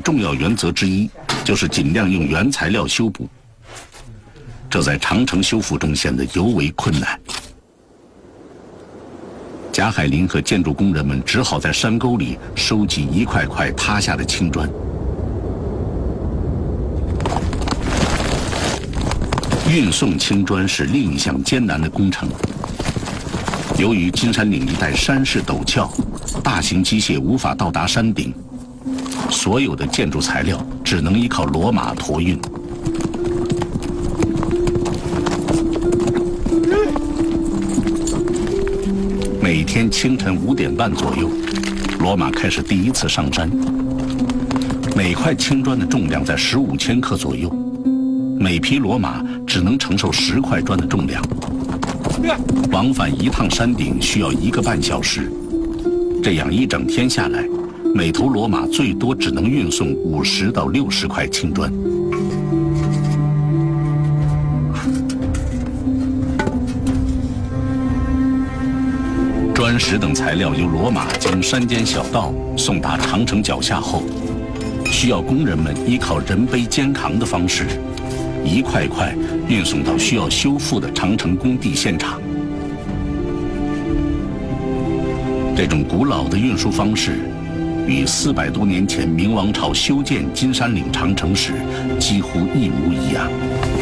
重要原则之一就是尽量用原材料修补，这在长城修复中显得尤为困难。贾海林和建筑工人们只好在山沟里收集一块块塌下的青砖。运送青砖是另一项艰难的工程。由于金山岭一带山势陡峭，大型机械无法到达山顶，所有的建筑材料只能依靠骡马驮运。每天清晨5点半左右，骡马开始第一次上山。每块青砖的重量在15千克左右，每匹骡马只能承受10块砖的重量。往返一趟山顶需要1个半小时，这样一整天下来，每头骡马最多只能运送50到60块青砖。砖石等材料由骡马经山间小道送达长城脚下后，需要工人们依靠人背肩扛的方式，一块块运送到需要修复的长城工地现场。这种古老的运输方式，与400多年前明王朝修建金山岭长城时几乎一模一样。